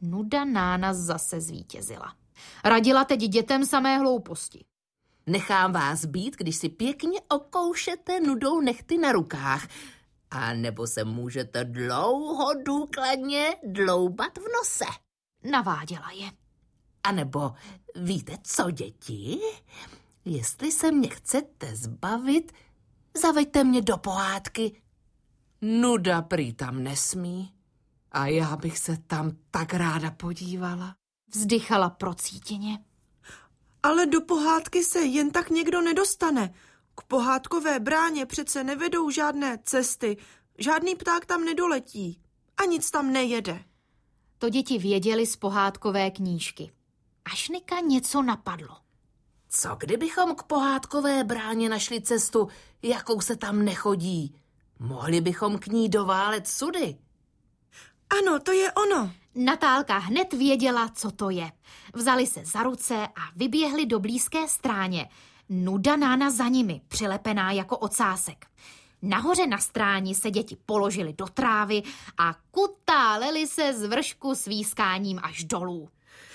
Nuda Nána zase zvítězila. Radila teď dětem samé hlouposti. Nechám vás být, když si pěkně okoušete nudou nehty na rukách. A nebo se můžete dlouho důkladně dloubat v nose. Naváděla je. A nebo víte co, děti? Jestli se mě chcete zbavit, zaveďte mě do pohádky. Nuda prý tam nesmí. A já bych se tam tak ráda podívala. Vzdychala procítěně. Ale do pohádky se jen tak někdo nedostane. K pohádkové bráně přece nevedou žádné cesty. Žádný pták tam nedoletí. A nic tam nejede. To děti věděli z pohádkové knížky. Až Nika něco napadlo. Co kdybychom k pohádkové bráně našli cestu, jakou se tam nechodí? Mohli bychom k ní doválet sudy. Ano, to je ono. Natálka hned věděla, co to je. Vzali se za ruce a vyběhli do blízké stráně. Nuda Nána za nimi, přilepená jako ocásek. Nahoře na stráni se děti položili do trávy a kutáleli se z vršku s výskáním až dolů.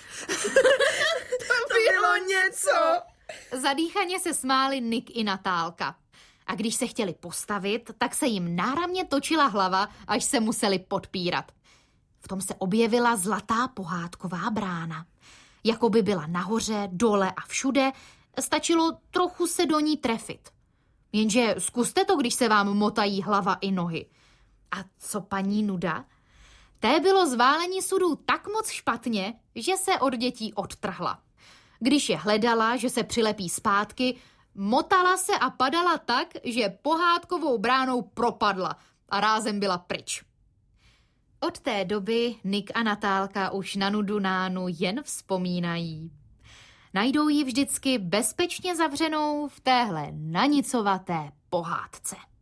To bylo něco. Zadýchaně se smáli Nik i Natálka. A když se chtěli postavit, tak se jim náramně točila hlava, až se museli podpírat. V tom se objevila zlatá pohádková brána. Jakoby byla nahoře, dole a všude, stačilo trochu se do ní trefit. Jenže zkuste to, když se vám motají hlava i nohy. A co paní Nuda? Té bylo zválení sudů tak moc špatně, že se od dětí odtrhla. Když je hledala, že se přilepí zpátky, motala se a padala tak, že pohádkovou bránou propadla a rázem byla pryč. Od té doby Nik a Natálka už na Nudu Nánu jen vzpomínají. Najdou ji vždycky bezpečně zavřenou v téhle nanicovaté pohádce.